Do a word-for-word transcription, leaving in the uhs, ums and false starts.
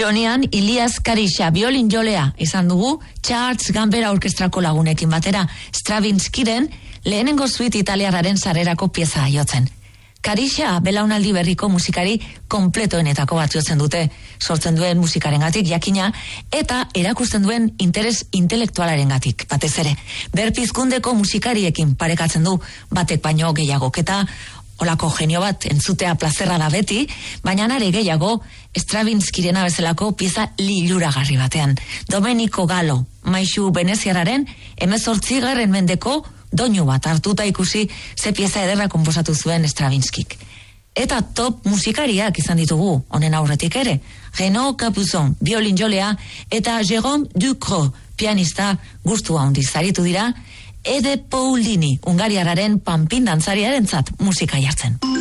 Jonian Ilias Karixa biolin jolea izan dugu Charles Gambera orkestrako lagunekin batera Stravinskyren lehenengo suite italiarraren sarerako pieza jotzen. Karixa belaunaldi berriko musikari konpletoenetako bat jotzen dute, sortzen duen musikarengatik jakina eta erakusten duen interes intelektualarengatik batez ere. Berpizkundeko musikariekin parekatzen du batek baino gehiagok eta olako genio bat entzutea plazerra da beti, baina nare gehiago Stravinskyrena bezalako pieza liluragarri batean. Domenico Gallo, maisu veneziarraren hemezortzigarren mendeko doinu bat hartuta ikusi ze pieza ederra konposatu zuen Stravinskik. Eta top musikariak izan ditugu, honen aurretik ere. Renaud Capuçon, biolin jolea, eta Jérôme Ducrot, pianista gustu handiz aritu dira, Ede Paulini, Hungariarraren panpin dantzariarentzat musika jartzen.